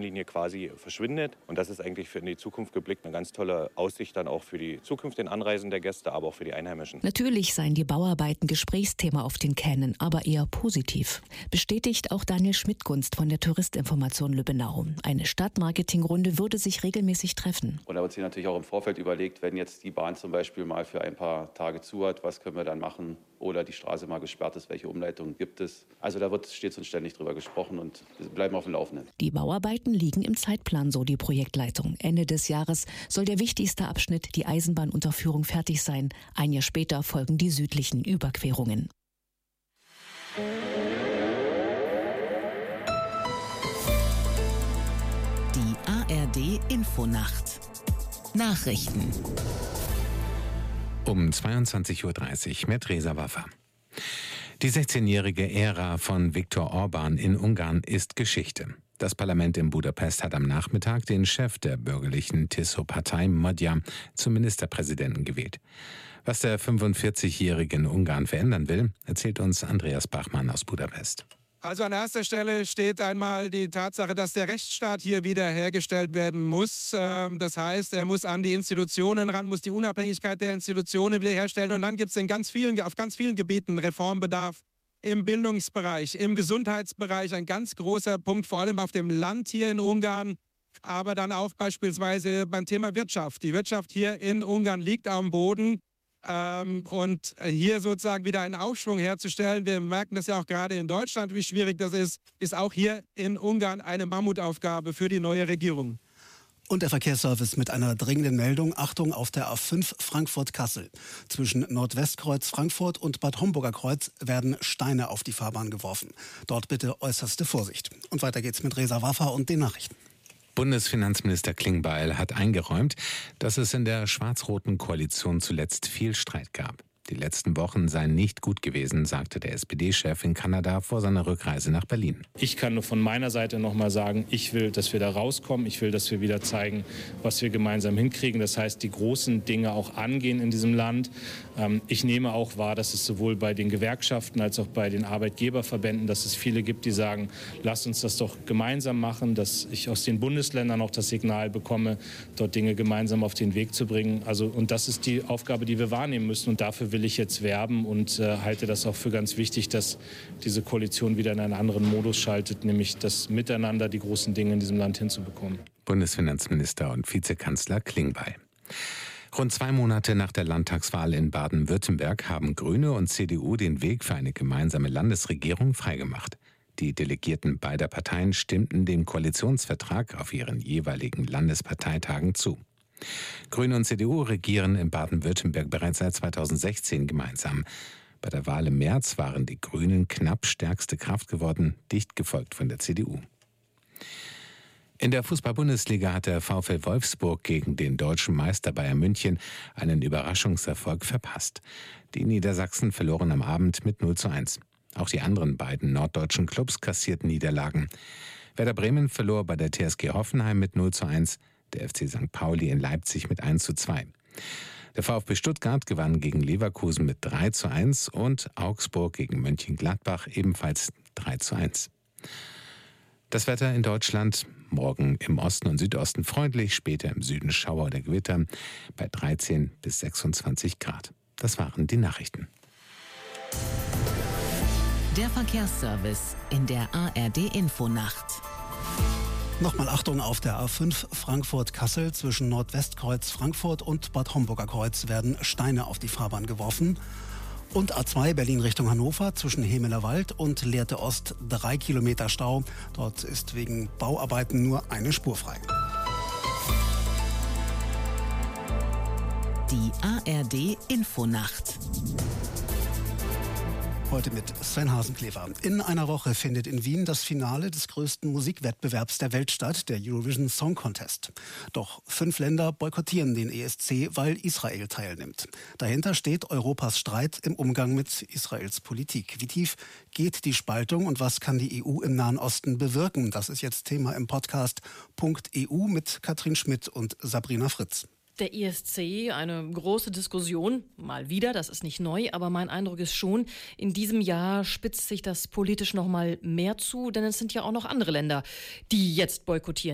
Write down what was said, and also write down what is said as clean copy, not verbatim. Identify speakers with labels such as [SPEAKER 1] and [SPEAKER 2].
[SPEAKER 1] Bahnlinie quasi verschwindet. Und das ist eigentlich für in die Zukunft geblickt eine ganz tolle Aussicht dann auch für die Zukunft, den Anreisen der Gäste, aber auch für die Einheimischen.
[SPEAKER 2] Natürlich seien die Bauarbeiten Gesprächsthema auf den Kähnen, aber eher positiv. Bestätigt auch Daniel Schmidtgunst von der Touristinformation Lübbenau. Eine Stadtmarketingrunde würde sich regelmäßig treffen.
[SPEAKER 3] Und da wird sich natürlich auch im Vorfeld überlegt, wenn jetzt die Bahn zum Beispiel mal für ein paar Tage zu hat, was können wir dann machen? Oder die Straße mal gesperrt ist, welche Umleitungen gibt es? Also da wird stets und ständig drüber gesprochen und wir bleiben auf dem Laufenden.
[SPEAKER 2] Die Bauarbeiten liegen im Zeitplan, so die Projektleitung. Ende des Jahres soll der wichtigste Abschnitt, die Eisenbahnunterführung, fertig sein. Ein Jahr später folgen die südlichen Überquerungen.
[SPEAKER 4] Die ARD Infonacht. Nachrichten.
[SPEAKER 5] Um 22.30 Uhr mit Reza Waffa. Die 16-jährige Ära von Viktor Orban in Ungarn ist Geschichte. Das Parlament in Budapest hat am Nachmittag den Chef der bürgerlichen TISZO-Partei Magyar zum Ministerpräsidenten gewählt. Was der 45-Jährige in Ungarn verändern will, erzählt uns Andreas Bachmann aus Budapest.
[SPEAKER 6] Also an erster Stelle steht einmal die Tatsache, dass der Rechtsstaat hier wiederhergestellt werden muss. Das heißt, er muss an die Institutionen ran, muss die Unabhängigkeit der Institutionen wiederherstellen. Und dann gibt es auf ganz vielen Gebieten Reformbedarf. Im Bildungsbereich, im Gesundheitsbereich ein ganz großer Punkt, vor allem auf dem Land hier in Ungarn. Aber dann auch beispielsweise beim Thema Wirtschaft. Die Wirtschaft hier in Ungarn liegt am Boden. Und hier sozusagen wieder einen Aufschwung herzustellen, wir merken das ja auch gerade in Deutschland, wie schwierig das ist auch hier in Ungarn eine Mammutaufgabe für die neue Regierung.
[SPEAKER 7] Und der Verkehrsservice mit einer dringenden Meldung. Achtung auf der A5 Frankfurt-Kassel. Zwischen Nordwestkreuz Frankfurt und Bad Homburger Kreuz werden Steine auf die Fahrbahn geworfen. Dort bitte äußerste Vorsicht. Und weiter geht's mit Reza Waffa und den Nachrichten.
[SPEAKER 5] Bundesfinanzminister Klingbeil hat eingeräumt, dass es in der schwarz-roten Koalition zuletzt viel Streit gab. Die letzten Wochen seien nicht gut gewesen, sagte der SPD-Chef in Kanada vor seiner Rückreise nach Berlin.
[SPEAKER 8] Ich kann nur von meiner Seite noch mal sagen, ich will, dass wir da rauskommen. Ich will, dass wir wieder zeigen, was wir gemeinsam hinkriegen. Das heißt, die großen Dinge auch angehen in diesem Land. Ich nehme auch wahr, dass es sowohl bei den Gewerkschaften als auch bei den Arbeitgeberverbänden, dass es viele gibt, die sagen, lasst uns das doch gemeinsam machen, dass ich aus den Bundesländern auch das Signal bekomme, dort Dinge gemeinsam auf den Weg zu bringen. Und das ist die Aufgabe, die wir wahrnehmen müssen. Und dafür will ich jetzt werben und halte das auch für ganz wichtig, dass diese Koalition wieder in einen anderen Modus schaltet, nämlich das Miteinander, die großen Dinge in diesem Land hinzubekommen.
[SPEAKER 5] Bundesfinanzminister und Vizekanzler Klingbeil. Rund 2 Monate nach der Landtagswahl in Baden-Württemberg haben Grüne und CDU den Weg für eine gemeinsame Landesregierung freigemacht. Die Delegierten beider Parteien stimmten dem Koalitionsvertrag auf ihren jeweiligen Landesparteitagen zu. Grüne und CDU regieren in Baden-Württemberg bereits seit 2016 gemeinsam. Bei der Wahl im März waren die Grünen knapp stärkste Kraft geworden, dicht gefolgt von der CDU. In der Fußball-Bundesliga hat der VfL Wolfsburg gegen den deutschen Meister Bayern München einen Überraschungserfolg verpasst. Die Niedersachsen verloren am Abend mit 0:1. Auch die anderen beiden norddeutschen Clubs kassierten Niederlagen. Werder Bremen verlor bei der TSG Hoffenheim mit 0:1, der FC St. Pauli in Leipzig mit 1:2. Der VfB Stuttgart gewann gegen Leverkusen mit 3:1 und Augsburg gegen Mönchengladbach ebenfalls 3:1. Das Wetter in Deutschland: morgen im Osten und Südosten freundlich, später im Süden Schauer oder Gewitter bei 13 bis 26 Grad. Das waren die Nachrichten.
[SPEAKER 4] Der Verkehrsservice in der ARD Infonacht.
[SPEAKER 7] Nochmal Achtung auf der A5 Frankfurt-Kassel. Zwischen Nordwestkreuz Frankfurt und Bad Homburger Kreuz werden Steine auf die Fahrbahn geworfen. Und A2 Berlin Richtung Hannover zwischen Hemeler Wald und Lehrte Ost 3 Kilometer Stau. Dort ist wegen Bauarbeiten nur eine Spur frei.
[SPEAKER 4] Die ARD Infonacht.
[SPEAKER 7] Heute mit Sven Hasenklever. In einer Woche findet in Wien das Finale des größten Musikwettbewerbs der Welt statt, der Eurovision Song Contest. Doch 5 Länder boykottieren den ESC, weil Israel teilnimmt. Dahinter steht Europas Streit im Umgang mit Israels Politik. Wie tief geht die Spaltung und was kann die EU im Nahen Osten bewirken? Das ist jetzt Thema im Podcast .eu mit Katrin Schmidt und Sabrina Fritz.
[SPEAKER 9] Der ESC, eine große Diskussion, mal wieder, das ist nicht neu, aber mein Eindruck ist schon, in diesem Jahr spitzt sich das politisch noch mal mehr zu, denn es sind ja auch noch andere Länder, die jetzt boykottieren.